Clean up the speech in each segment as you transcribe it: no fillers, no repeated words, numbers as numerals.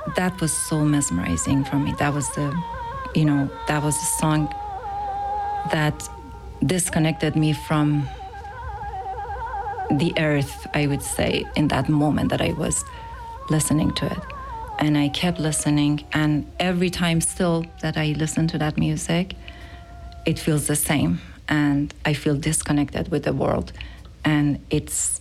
that was so mesmerizing for me. That was that was the song that disconnected me from the earth, I would say, in that moment that I was listening to it. And I kept listening, and every time still that I listen to that music, it feels the same, and I feel disconnected with the world. And it's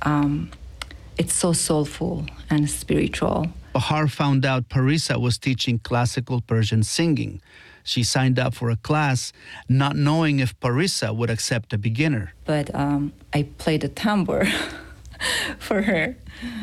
so soulful and spiritual. Bahar found out Parisa was teaching classical Persian singing. She signed up for a class, not knowing if Parisa would accept a beginner. But I played a tambour for her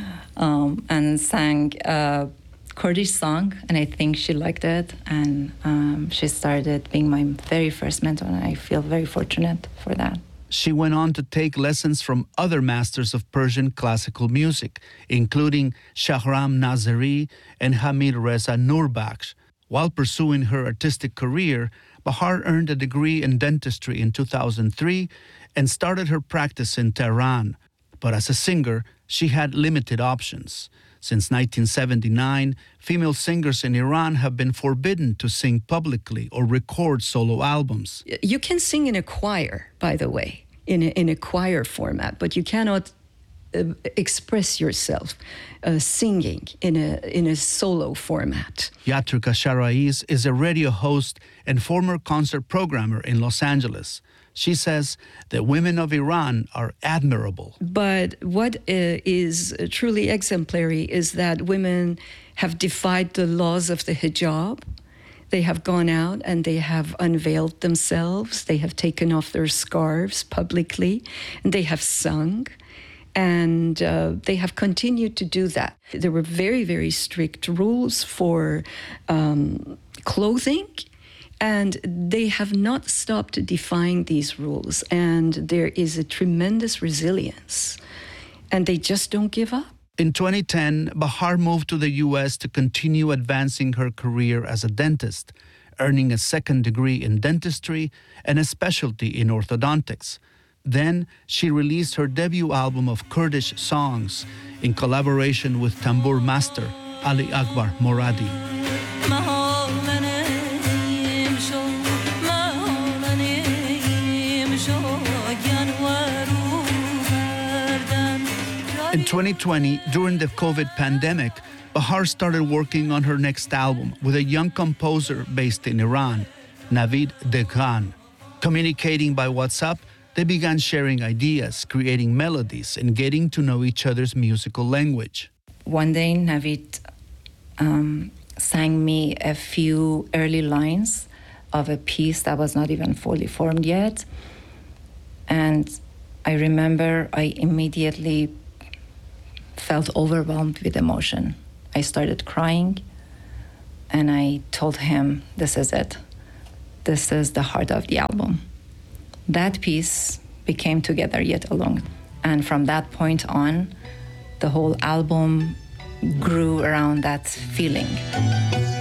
and sang a Kurdish song, and I think she liked it. And she started being my very first mentor, and I feel very fortunate for that. She went on to take lessons from other masters of Persian classical music, including Shahram Nazeri and Hamid Reza Nurbakhsh. While pursuing her artistic career, Bahar earned a degree in dentistry in 2003 and started her practice in Tehran. But as a singer, she had limited options. Since 1979, female singers in Iran have been forbidden to sing publicly or record solo albums. You can sing in a choir, by the way, in a choir format, but you cannot express yourself singing in a solo format. Yatrika Sharais is a radio host and former concert programmer in Los Angeles. She says that women of Iran are admirable. But what is truly exemplary is that women have defied the laws of the hijab. They have gone out and they have unveiled themselves. They have taken off their scarves publicly, and they have sung. And they have continued to do that. There were very, very strict rules for clothing, and they have not stopped defying these rules. And there is a tremendous resilience, and they just don't give up. In 2010, Bahar moved to the U.S. to continue advancing her career as a dentist, earning a second degree in dentistry and a specialty in orthodontics. Then she released her debut album of Kurdish songs in collaboration with tambour master Ali Akbar Moradi. In 2020, during the COVID pandemic, Bahar started working on her next album with a young composer based in Iran, Navid Deghan. Communicating by WhatsApp, they began sharing ideas, creating melodies, and getting to know each other's musical language. One day, Navid sang me a few early lines of a piece that was not even fully formed yet. And I remember I immediately felt overwhelmed with emotion. I started crying, and I told him, this is it. This is the heart of the album. That piece became Together Yet Alone. And from that point on, the whole album grew around that feeling.